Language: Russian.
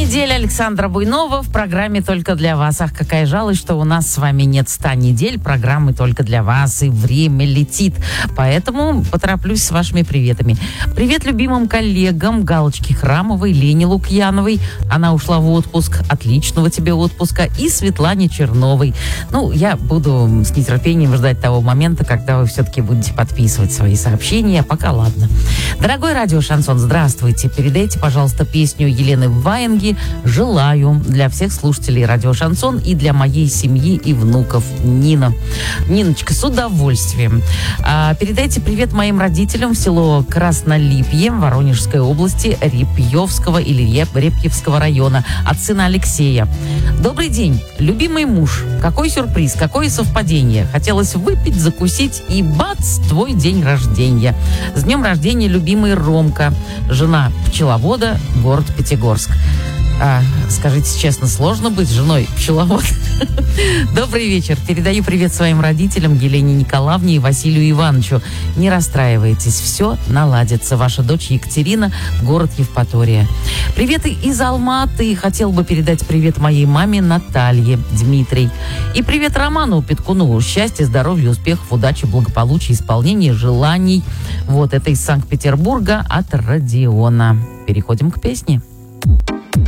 неделя Александра Буйнова в программе «Только для вас». Ах, какая жалость, что у нас с вами нет 100 недель программы «Только для вас», и время летит. Поэтому потороплюсь с вашими приветами. Привет любимым коллегам Галочке Храмовой, Лене Лукьяновой. Она ушла в отпуск. Отличного тебе отпуска. И Светлане Черновой. Ну, я буду с нетерпением ждать того момента, когда вы все-таки будете подписывать свои сообщения. Пока ладно. Дорогой радио «Шансон», здравствуйте. Передайте, пожалуйста, песню Елены Ваенги «Желаю» для всех слушателей радио «Шансон» и для моей семьи и внуков. Нина. Ниночка, с удовольствием. Передайте привет моим родителям в село Краснолипье Воронежской области Репьевского или Репьевского района от сына Алексея. Добрый день, любимый муж. Какой сюрприз, какое совпадение. Хотелось выпить, закусить и бац, твой день рождения. С днем рождения, любимый Ромка. Жена пчеловода, город Пятигорск. Скажите честно, сложно быть женой пчеловода? Добрый вечер. Передаю привет своим родителям Елене Николаевне и Василию Ивановичу. Не расстраивайтесь, все наладится. Ваша дочь Екатерина, город Евпатория. Привет из Алматы. Хотел бы передать привет моей маме Наталье, Дмитрий. И привет Роману Петкуну. Счастья, здоровья, успехов, удачи, благополучия, исполнения желаний. Вот это из Санкт-Петербурга от Родиона. Переходим к песне.